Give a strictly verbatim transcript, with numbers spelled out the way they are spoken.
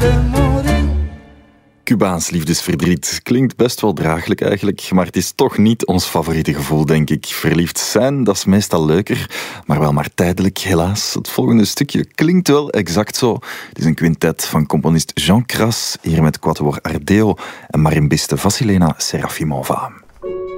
Cubaans liefdesverdriet klinkt best wel draaglijk eigenlijk, maar het is toch niet ons favoriete gevoel, denk ik. Verliefd zijn, dat is meestal leuker, maar wel maar tijdelijk, helaas. Het volgende stukje klinkt wel exact zo. Het is een quintet van componist Jean Cras, hier met quatuor Ardeo en marimbiste Vasilena Serafimova.